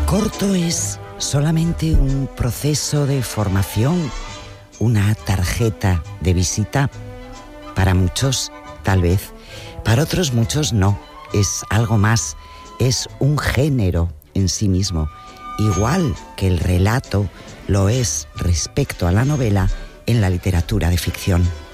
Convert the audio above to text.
Corto es solamente un proceso de formación, una tarjeta de visita. Para muchos, tal vez. Para otros muchos no. Es algo más. Es un género en sí mismo. Igual que el relato lo es respecto a la novela en la literatura de ficción.